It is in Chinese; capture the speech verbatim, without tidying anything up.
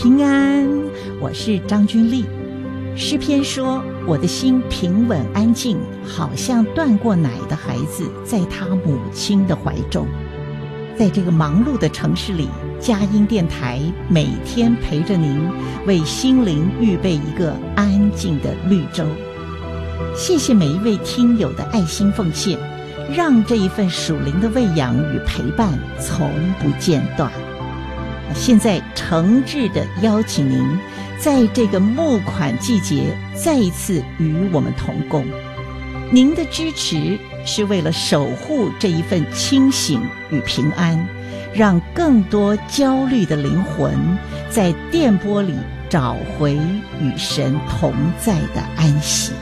平安，我是张君丽。诗篇说，我的心平稳安静，好像断过奶的孩子在他母亲的怀中。在这个忙碌的城市里，佳音电台每天陪着您，为心灵预备一个安静的绿洲。谢谢每一位听友的爱心奉献，让这一份属灵的喂养与陪伴从不间断。现在诚挚地邀请您，在这个募款季节再一次与我们同工。您的支持是为了守护这一份清醒与平安，让更多焦虑的灵魂在电波里找回与神同在的安息。